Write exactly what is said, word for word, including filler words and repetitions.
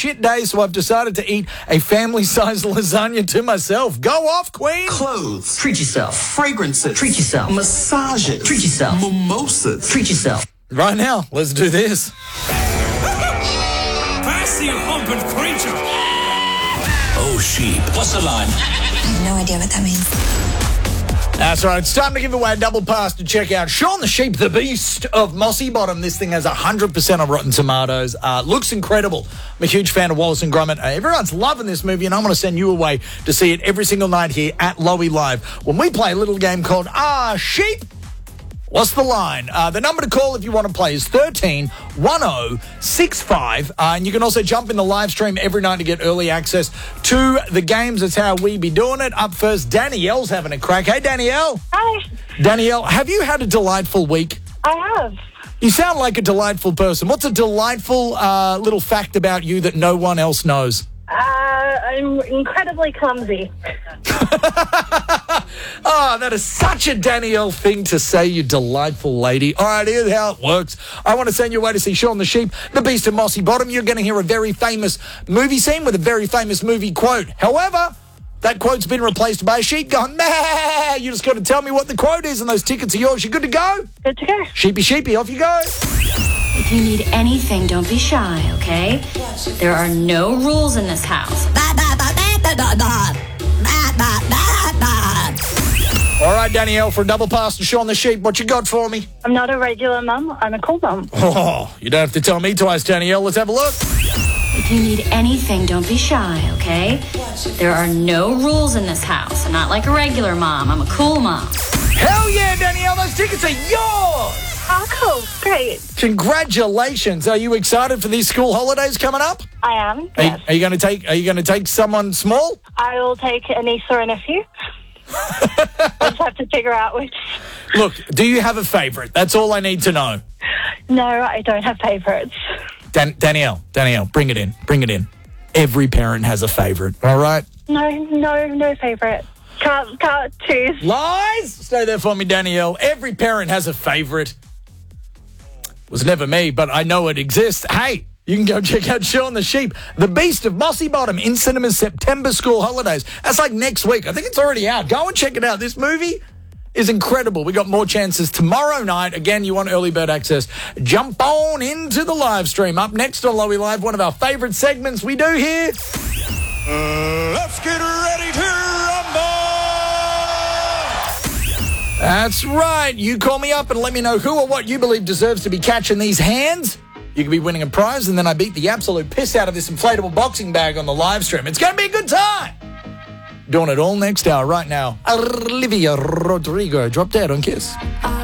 shit day, so I've decided to eat a family-sized lasagna to myself. Go off, Queen. Clothes. Treat yourself. Fragrances. Treat yourself. Massages. Treat yourself. Mimosas. Treat yourself. Right now, let's do this. Fancy humping creature. Oh, sheep. What's the line? I have no idea what that means. That's right. It's time to give away a double pass to check out Shaun the Sheep, the Beast of Mossy Bottom. This thing has one hundred percent on Rotten Tomatoes. Uh, looks incredible. I'm a huge fan of Wallace and Gromit. Uh, everyone's loving this movie, and I'm going to send you away to see it every single night here at Lowy Live when we play a little game called Ah Sheep. What's the line? Uh, the number to call if you want to play is thirteen one oh six five. Uh, and you can also jump in the live stream every night to get early access to the games. That's how we be doing it. Up first, Danielle's having a crack. Hey, Danielle. Hi. Danielle, have you had a delightful week? I have. You sound like a delightful person. What's a delightful uh, little fact about you that no one else knows? Uh, I'm incredibly clumsy. Oh, that is such a Danielle thing to say, you delightful lady. All right, here's how it works. I want to send you away to see Shaun the Sheep, the Beast of Mossy Bottom. You're going to hear a very famous movie scene with a very famous movie quote. However, that quote's been replaced by a sheep going, meh. You just got to tell me what the quote is, and those tickets are yours. You good to go? Good to go. Sheepy, sheepy, off you go. If you need anything, don't be shy, okay? There are no rules in this house. All right, Danielle, for a double pass to Shaun the Sheep, what you got for me? I'm not a regular mum. I'm a cool mum. Oh, you don't have to tell me twice, Danielle. Let's have a look. If you need anything, don't be shy, okay? There are no rules in this house. I'm not like a regular mom. I'm a cool mom. Hell yeah, Danielle, those tickets are yours! Oh, cool. Great. Congratulations. Are you excited for these school holidays coming up? I am. Are, Yes. are you going to take Are you going to take someone small? I will take a niece or a nephew. I just have to figure out which. Look, do you have a favorite? That's all I need to know. No, I don't have favorites. Dan- Danielle, Danielle, bring it in. Bring it in. Every parent has a favorite, all right? No, no, no favorite. Can't, can't choose. Lies? Stay there for me, Danielle. Every parent has a favorite. Was never me, but I know it exists. Hey, you can go check out Shaun the Sheep, the Beast of Mossy Bottom in cinemas September school holidays. That's like next week. I think it's already out. Go and check it out. This movie is incredible. We got more chances tomorrow night. Again, you want early bird access, jump on into the live stream. Up next on Lowy Live, one of our favorite segments we do here. Uh, let's get ready to rumble! That's right. You call me up and let me know who or what you believe deserves to be catching these hands. You could be winning a prize, and then I beat the absolute piss out of this inflatable boxing bag on the live stream. It's going to be a good time. Doing it all next hour right now. Olivia Rodrigo, drop dead on Kiss.